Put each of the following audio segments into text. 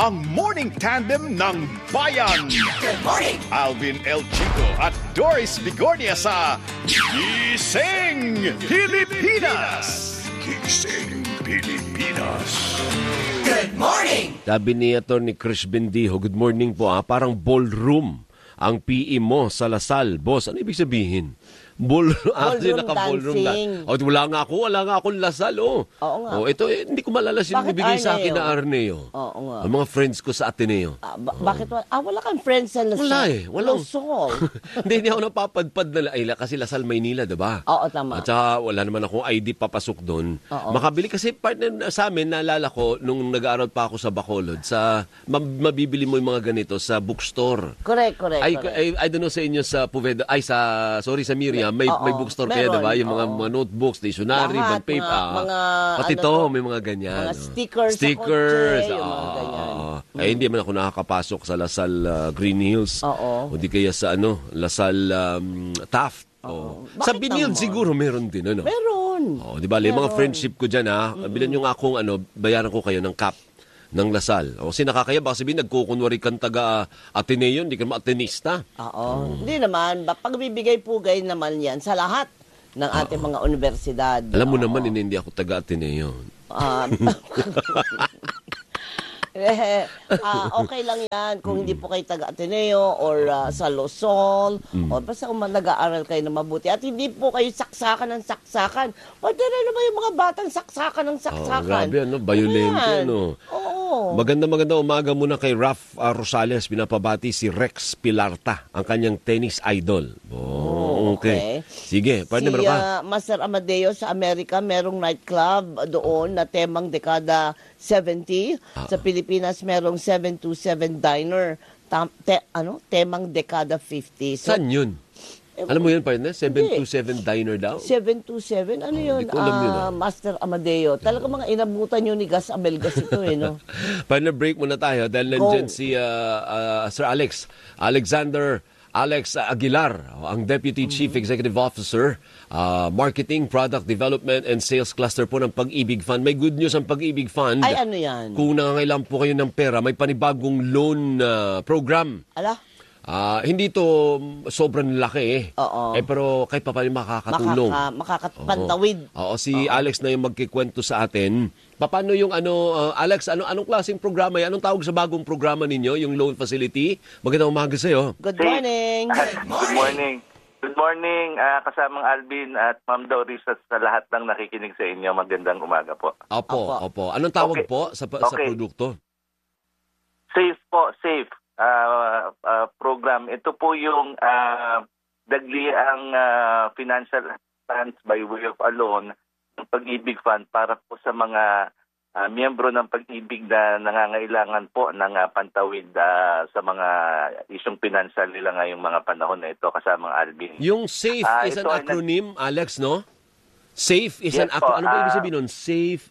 ang morning tandem ng bayan. Good morning! Alvin El Chico at Doris Bigornia sa Gising Pilipinas. Gising Pilipinas. Good morning! Sabi ni Atty. Chris Bendijo, good morning po. Parang ballroom ang PE mo sa Lasal. Boss, ano ibig sabihin? Ballroom dancing. Wala nga akong Lasal. Oo nga. Ito, hindi ko malalas yung Bakit ibigay sa akin Arneo? na Arneo. Oo nga. Ang mga friends ko sa Ateneo. Bakit wala kang friends sa Lasal? Wala eh. Walang. Lasal. Hindi ako napapadpad na kasi Lasal, Maynila, diba? Oo, tama. At saka wala naman akong ID papasok doon. Makabili kasi partner sa amin, naalala ko, nung nag-aaral pa ako sa Bacolod, mabibili mo yung mga ganito sa bookstore. Correct. I don't know sa inyo sa Poveda, sa Miriam, may bookstore kayo, diba? Yung mga notebooks, stationery, Lahat, paper. mga Pati may mga ganyan. Mga stickers sa kotse, yung mga ganyan. Hindi man ako nakakapasok sa Lasal Green Hills. O di kaya sa Lasal Taft. Sa Binilde siguro meron din, ano? Meron. Di ba? Yung mga friendship ko dyan, bilan nyo nga akong, bayaran ko kayo ng cap ng Lasal. Kasi nakakaya, baka sabihin, nagkukunwari kang taga Ateneo, hindi ka ma-Atenista. Hindi naman. Pagbibigay-pugay naman yan sa lahat ng ating mga universidad. Alam mo naman, hindi ako taga Ateneo. Okay lang yan kung hindi po kayo taga-Ateneo or sa Luzon o basta kung nag-aaral kayo na mabuti at hindi po kayo saksakan ng saksakan. Pwede na naman yung mga batang saksakan ng saksakan. Grabe, violente, Oo. Maganda umaga muna kay Raf Rosales. Pinapabati si Rex Pilarta, ang kanyang tennis idol. Okay. Sige, pwede si ka. Master Amadeo sa Amerika, merong nightclub doon na temang dekada 70. Sa Pilipinas, merong 727 Diner. Temang dekada 50. So, saan yun? Alam mo yun, partner? 727 Diner daw? 727? Ano yun? Hindi ko alam yun. Master Amadeo. Talaga mga inabutan yun ni Gas Amelgas ito no? Partner, break muna tayo dahil nandyan si Sir Alexander Aguilar, ang Deputy Chief Executive Officer, Marketing, Product Development and Sales Cluster po ng Pag-ibig Fund. May good news ang Pag-ibig Fund. Ay, ano yan? Kung nangangailangan po kayo ng pera, may panibagong loan program. Ala? Hindi to sobrang laki pero kahit pa paano makakatulong. Makakapantawid. Si Alex na yung magkikwento sa atin. Paano yung Alex, anong klaseng programa yan? Anong tawag sa bagong programa ninyo, yung loan facility? Magandang umaga sa'yo. Good morning. Good morning. Good morning, kasamang Alvin at Ma'am Doris at sa lahat ng nakikinig sa inyo. Magandang umaga po. Opo. Anong tawag po sa produkto? Safe po, safe. Program. Ito po yung dagliang financial assistance by way of a loan ng Pag-ibig Fund para po sa mga miyembro ng Pag-ibig na nangangailangan po ng pantawid sa mga isyong pinansyal nila ngayong mga panahon na ito kasamang Alvin. Yung SAFE is an acronym, Alex, no? SAFE is an acronym. Ano ba ibig sabihin nun? SAFE?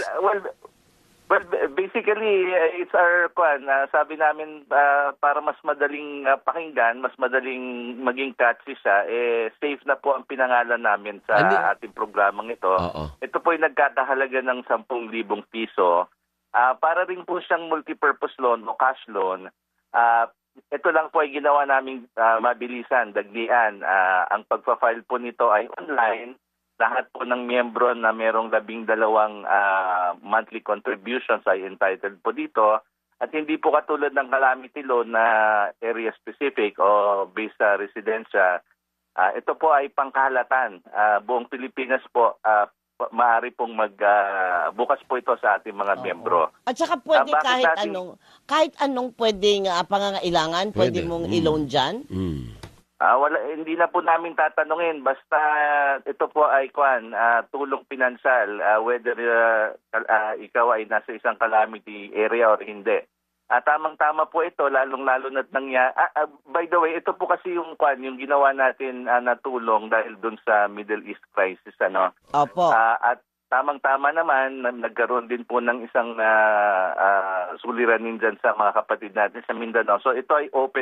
Well, basically, it's our sabi namin para mas madaling pakinggan, mas madaling maging catchy siya, safe na po ang pinangalan namin sa ating programang ito. Ito po ay nagkakahalaga ng 10,000 piso. Para rin po siyang multipurpose loan o cash loan. Ito lang po ay ginawa naming mabilisan, daglian. Ang pagpa-file po nito ay online. Lahat po ng miyembro na merong 12 monthly contributions ay entitled po dito. At hindi po katulad ng calamity loan na area specific o based sa residensya. Ito po ay pangkahalatan. Buong Pilipinas po, maaari pong bukas po ito sa ating mga miyembro. At saka pwede kahit anong pwedeng pangangailangan, pwede mong i-loan dyan? Hindi na po namin tatanungin basta ito po ay tulong pinansal whether ikaw ay nasa isang calamity area or hindi. Tamang-tama po ito lalong-lalo na't by the way, ito po kasi yung ginawa natin na tulong dahil dun sa Middle East crisis Opo. At tamang-tama naman nagkaroon din po ng isang suliranin dyan sa mga kapatid natin sa Mindanao. So ito ay open din po sa kanila. Paano pag may utang ka pa, Alex? Online po ang filing. Well, basically, it's our, sabi namin, para mas madaling pakinggan, mas madaling maging catchy siya. Ito po ay nagkakahalaga ng 10,000 piso. Para po sa mga miyembro na merong 12 monthly contributions ay entitled po dito. At hindi po katulad ng calamity loan na area specific o based sa residensya. Ito po ay pangkahalatan. Buong Pilipinas po, maaari pong bukas po ito sa ating mga miyembro.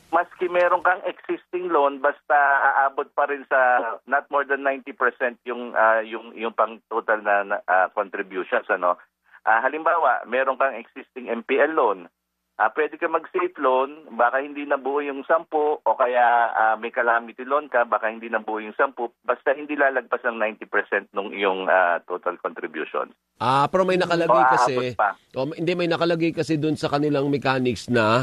maski meron kang existing loan, basta aabot pa rin sa not more than 90% yung pang total na contributions, ano. Halimbawa, meron kang existing MPL loan, pwede ka mag-safe loan, baka hindi nabuo yung 10, o kaya may calamity loan ka, baka hindi nabuo yung 10, basta hindi lalagpas ng 90% ng iyong total contributions. Pero may nakalagay O, kasi, aabot pa. hindi, may nakalagay kasi doon sa kanilang mechanics na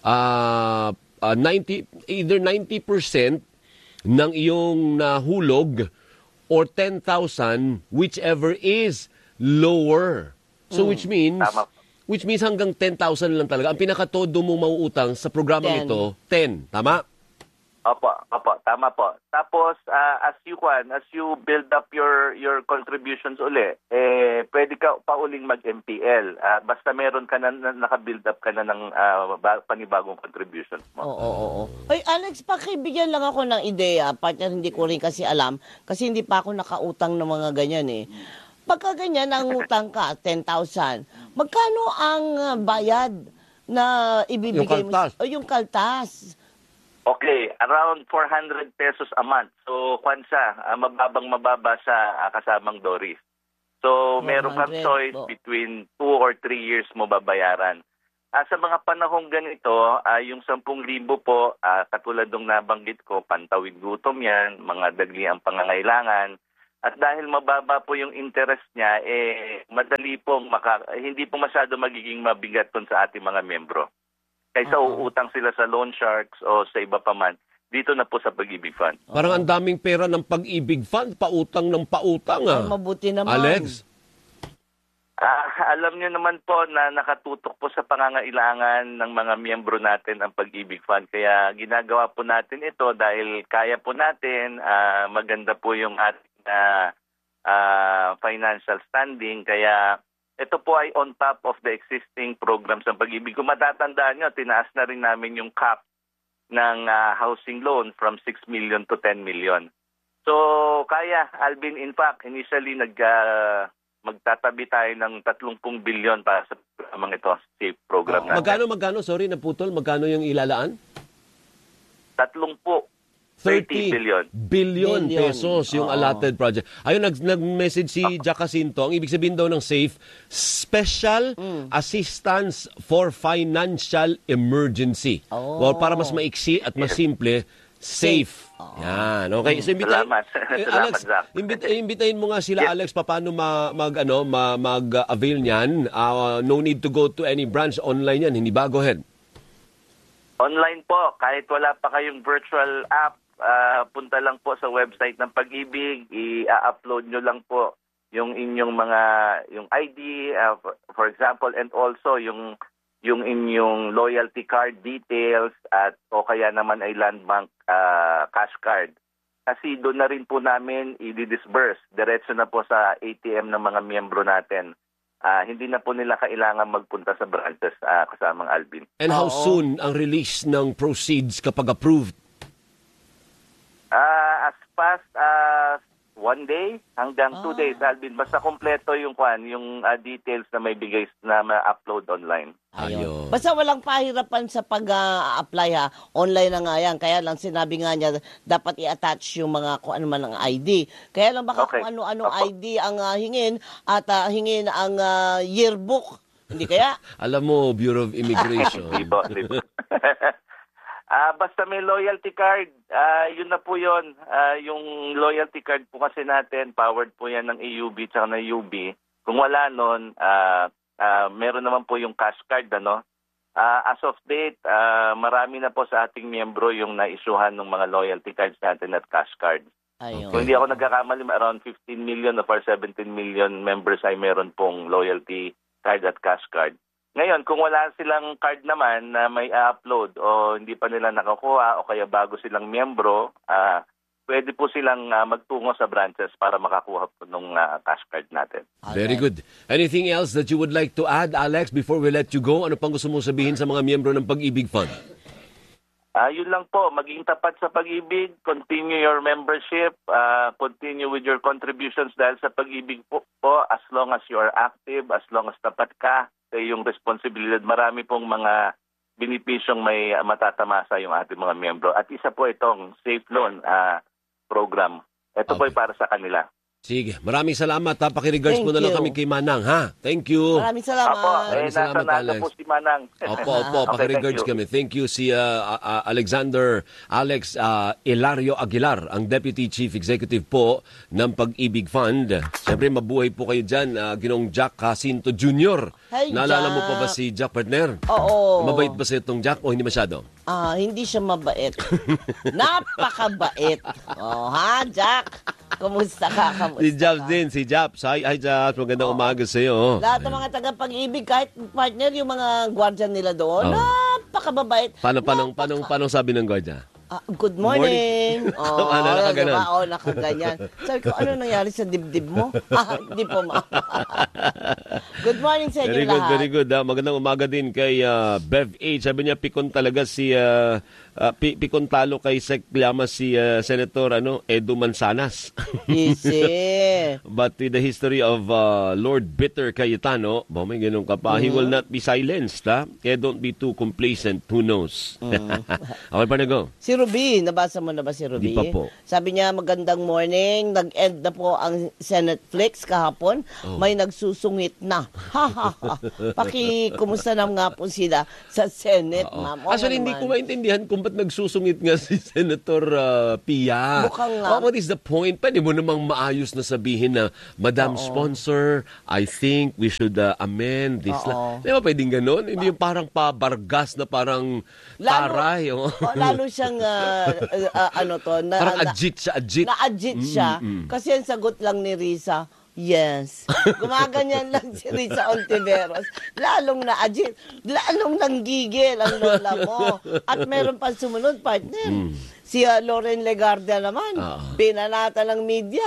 either 90% ng iyong nahulog or 10,000, whichever is lower. So which means Tama. hanggang 10,000 lang talaga. Ang pinakatodo mong mauutang sa programang 10. ito, 10. Tama? Opo, tama po. Tapos as you build up your contributions uli, pwede ka pa uling mag-MPL. Basta meron ka na naka-build up ka na ng panibagong contributions mo. Oo. Ay, Alex, pakibigyan lang ako ng ideya. Partner, hindi ko rin kasi alam. Kasi hindi pa ako nakautang ng mga ganyan eh. Pagka ganyan, ang utang ka, 10,000. Magkano ang bayad na ibibigay Yung kaltas. mo? O yung kaltas. Okay, around 400 pesos a month. So, kwansa, mababa sa kasamang Doris. So, meron kang 400 choice po. between 2 or 3 years mo babayaran. Sa mga panahong ganito, yung 10,000 po, katulad ng nabanggit ko, pantawid gutom yan, mga dagli ang pangangailangan. At dahil mababa po yung interest niya, madali pong hindi po masyado magiging mabigat dun sa ating mga membro. Kaysa uutang sila sa loan sharks o sa iba pa man, dito na po sa Pag-ibig Fund. Parang ang daming pera ng Pag-ibig Fund, pautang ng pautang. Ay, mabuti naman. Alex? Alam niyo naman po na nakatutok po sa pangangailangan ng mga miyembro natin ang Pag-ibig Fund. Kaya ginagawa po natin ito dahil kaya po natin, maganda po yung ating financial standing. Kaya ito po ay on top of the existing programs ng Pag-ibig. Kung matatandaan nyo, tinaas na rin namin yung cap ng housing loan from 6 million to 10 million. So, kaya, Alvin, in fact, initially magtatabi tayo ng 30 billion para sa programang ito, SAFE program natin. Magkano? Sorry, naputol. Magkano yung ilalaan? 30 billion. Billion pesos yung Oo. allotted project. Ayun, nag-message si Jacinto. Ang ibig sabihin daw ng SAFE, Special Assistance for Financial Emergency. Well, para mas maiksi at mas simple, SAFE. Yan, okay. So, Salamat. Alex, Salamat, Zach. imbitahin mo nga sila, Alex, paano mag-avail niyan. No need to go to any branch, online yan. Hindi ba? Go ahead. Online po, kahit wala pa kayong virtual app, punta lang po sa website ng Pag-ibig, i-upload nyo lang po yung inyong yung ID, for example, and also yung inyong loyalty card details at o kaya naman ay land bank cash card. Kasi doon na rin po namin i-disburse. Diretso na po sa ATM ng mga miyembro natin. Hindi na po nila kailangan magpunta sa branches kasamang Alvin. And how soon ang release ng proceeds kapag approved? As fast as 1 day hanggang 2 days, Alvin. Basta kompleto yung details na may bigay na ma-upload online. Ayun. Basta walang pahirapan sa pag-apply ha. Online na nga yan. Kaya lang sinabi nga niya, dapat i-attach yung mga kung ano man ang ID. Kaya lang baka Okay. kung ano-ano Opo. ID ang hingin at hingin ang yearbook. Hindi kaya? Alam mo, Bureau of Immigration. Di po. Basta may loyalty card, yun na po yun. Yung loyalty card po kasi natin, powered po yan ng AUB at ng UB. Kung wala nun, meron naman po yung cash card, ano? As of date, marami na po sa ating miyembro yung na-issuehan ng mga loyalty cards natin at cash card. Ayun. Kung hindi ako nagkakamali, around 15 million of our 17 million members ay meron pong loyalty card at cash card. Ngayon, kung wala silang card naman na may upload o hindi pa nila nakakuha o kaya bago silang miyembro, pwede po silang magtungo sa branches para makakuha po ng cash card natin. Very good. Anything else that you would like to add, Alex, before we let you go? Ano pang gusto mong sabihin sa mga miyembro ng Pag-ibig Fund? Yun lang po, maging tapat sa Pag-ibig, continue your membership, continue with your contributions dahil sa Pag-ibig po as long as you are active, as long as tapat ka sa iyong responsibilidad. Marami pong mga binipisyong may matatamasa yung ating mga miyembro. At isa po itong Safe Loan program. Ito po ay para sa kanila. Sige, maraming salamat. Pakiregards mo na lang kami kay Manang, ha? Thank you. Maraming salamat. Apo, Maraming salamat, nasa Alex. po si Manang. Opo, Okay, pakiregards thank you. kami. Thank you si Alex Hilario Aguilar, ang Deputy Chief Executive po ng Pag-ibig Fund. Siyempre, mabuhay po kayo dyan, Ginong Jack Jacinto Jr. Hi, Naalala mo Jack. pa ba si Jack, partner? Oo. Mabait ba sa itong Jack o hindi masyado? Hindi siya mabait. Napakabait. Ha, Jack? Kumusta ka? Kamusta Si Japs ka? din, si Japs. Hi Japs, magandang umaga sa iyo. Lahat ng mga taga-pag-ibig, kahit partner, yung mga guardian nila doon, napakababait. Paano sabi ng guardia? Good morning. Nakaganon. Diba? Nakaganyan. Sabi ko, ano nangyari sa dibdib mo? Hindi po Good morning sa inyo lahat. Very good. Magandang umaga din kay Bev H. Sabi niya, pikon talaga si pikon talo kay Sec Llamas si Senator Edu Manzanas. Easy. But with the history of Lord Bitter Cayetano, may ganun ka pa, he will not be silenced. Kaya don't be too complacent. Who knows? Okay pa na go. Si Ruby, nabasa mo na ba si Ruby? Di pa po. Sabi niya, magandang morning. Nag-end na po ang Senate Flex kahapon. May nagsusungit na. Kumusta na nga po sila sa Senate, ma'am. Actually, hindi ko maintindihan kung ba't nagsusungit nga si Senator Pia. Mukhang nga. What is the point? Pwede mo namang maayos na sabihin na, Madam Sponsor, I think we should amend this. Di ba pwedeng ganon? Hindi yung parang pabargas na parang taray. Lalo siyang, parang ajit siya, ajit. Na-ajit siya. Kasi ang sagot lang ni Risa, yes. Gumaganyan lang si Risa Ontiveros. Lalong na-ajit. Lalong nanggigil ang lola mo. At meron pa sumunod, partner. Si Lauren Legarda naman, pinanata ng media.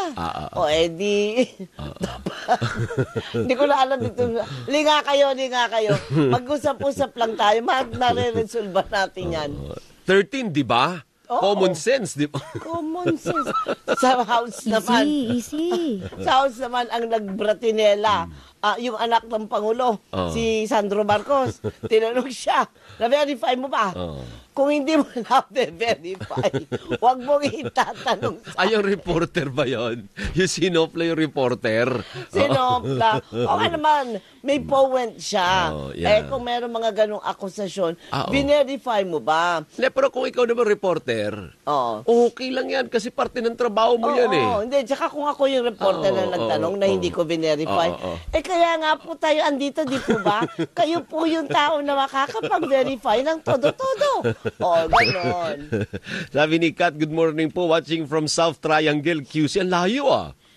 Hindi ko na alam dito. Linga kayo. Mag-usap-usap lang tayo. Nare-resolve natin yan. 13, di ba? Common sense, di ba? Common sense. Sa house naman. Easy. Sa house naman ang nagbratinela. Yung anak ng Pangulo, si Sandro Marcos. Tinanong siya, na-verify mo ba? Kung hindi mo na-verify, huwag mong itatanong sa Ay, yung reporter ba yun? Yung sinopla yung reporter? Sinopla. Okay naman, may point siya. Kung meron mga ganong akusasyon, binerify mo ba? Pero kung ikaw naman reporter, okay lang yan kasi parte ng trabaho mo yan eh. Hindi, tsaka kung ako yung reporter na nagtanong na hindi ko binerify, kaya nga po tayo andito, di po ba? Kayo po yung tao na makakapag-verify ng todo-todo. Ganon. Sabi ni Kat, good morning po, watching from South Triangle, QC. Ang layo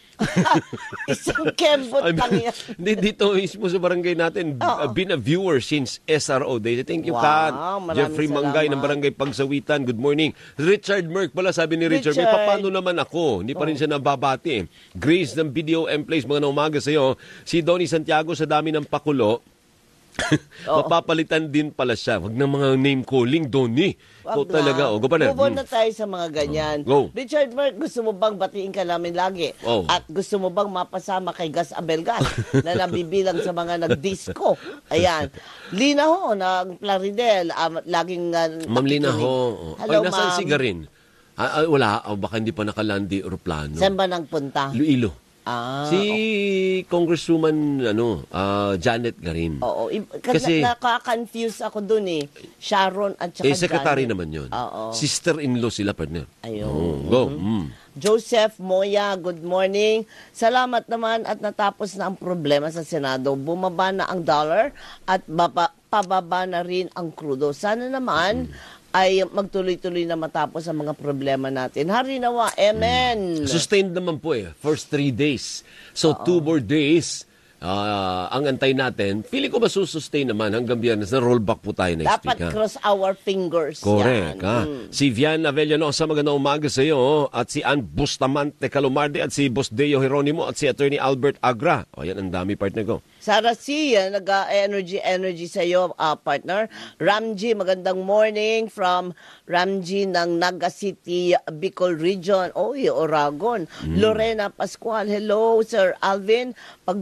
Isang kembot lang yan. Dito mismo sa barangay natin, been a viewer since SRO days. Thank you, Kat. Jeffrey Mangay ng Barangay Pagsawitan, good morning. Richard Merck pala, sabi ni Richard, may papano naman ako. Hindi pa rin siya nababati. Grace ng Video Place, mga umaga sa'yo. Si Donnie Santiago sa dami ng pakulo. Mapapalitan din pala siya. Wag ng mga name calling, Donnie. Talaga. Move on na tayo sa mga ganyan. Go. Richard Merck, gusto mo bang batiin ka namin lagi? At gusto mo bang mapasama kay Gas Abelgas na nabibilang sa mga nag-disco? Ayan. Lina ho, ng Plaridel. Laging Ma'am Lina ho. Hello, nasaan ma'am. si Garin? Wala. Baka hindi pa nakalandi aeroplano. Saan ba nang punta? Iloilo. Si Congresswoman Janet Garin. Oo. Kasi nakaka-confuse ako dun Sharon at saka secretary Janet. naman yun. Oo. Sister-in-law sila, partner. Ayun. Go. Joseph Moya, good morning. Salamat naman at natapos na ang problema sa Senado. Bumaba na ang dollar at pababa na rin ang krudo. Sana naman ay magtuloy-tuloy na matapos ang mga problema natin. Harinawa, amen. Sustained naman po first 3 days. So 2 more days ang antay natin. Feeling ko masusustain naman hanggang Biyernes na rollback po tayo next week. Dapat cross our fingers. Correct. Yan. Si Vian Avellanosa, magandang umaga sa iyo. At si Ann Bustamante Calumarde at si Boss Deo Jeronimo at si Attorney Albert Agra. Yan ang dami, partner ko. Sarah C, nag-energy sa iyo, partner. Ramji, magandang morning from Ramji ng Naga City, Bicol Region. Oragon. Lorena Pascual, hello, Sir Alvin. Pagbati sa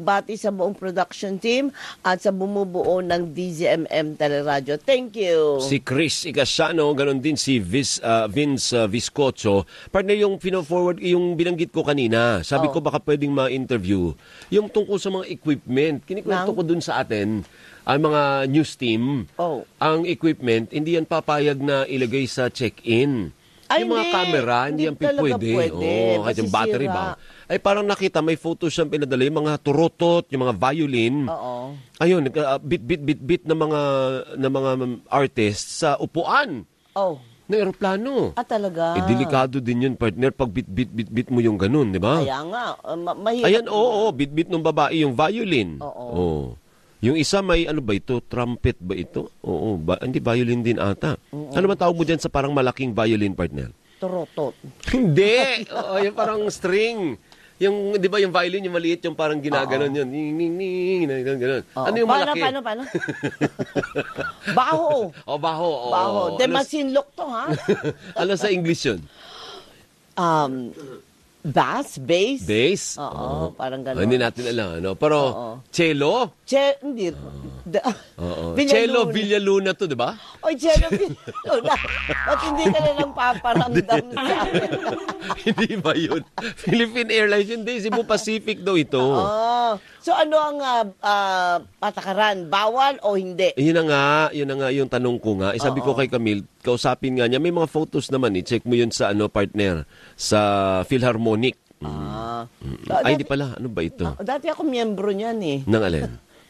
sa buong production team at sa bumubuo ng DZMM Teleradyo. Thank you. Si Chris Icasiano, ganon din si Vince Viscocho. Partner, yung pino-forward, yung binanggit ko kanina, sabi ko baka pwedeng ma-interview. Yung tungkol sa mga equipment, kinikwento ko dun sa atin, ang mga news team, ang equipment, hindi yan papayag na ilagay sa check-in. Ay, yung mga camera, hindi yan pwede. Kahit yung battery ba? Ay parang nakita, may photos siyang pinadala, yung mga turotot, yung mga violin. Oo. Ayun, bit na mga artists sa upuan ng eroplano. Talaga? Delikado din yun, partner, pag bit mo yung ganun, di ba? Kaya nga, mahirap. Ayan, bit ng babae yung violin. Oo. Yung isa may, ano ba ito? Trumpet ba ito? Oo, hindi, violin din ata. Ano ba tawag mo dyan sa parang malaking violin, partner? Turotot. Hindi! Yung parang string. Yung, di ba yung violin, yung maliit, yung parang ginaganon yun. Ganun. Ano yung malaki? Paano? Baho. Baho. Baho. Demasinlok to, ha? Ano sa English yun? Bass? Parang gano'n. Hindi natin alam, ano? Pero, cello? Hindi. Cello Villaluna to, di ba? Cello Villaluna. Ba't hindi ka na lang paparamdam sa akin? Hindi ba yun? Philippine Airlines, hindi. Cebu Pacific daw ito. So ano ang patakaran? Bawal o hindi? Yun na nga yung tanong ko nga. Sabi ko kay Camille, kausapin nga niya, may mga photos naman, check mo yun sa partner, sa Philharmonic. Ay, hindi pala. Ano ba ito? Dati ako miyembro niyan eh. Nang alin?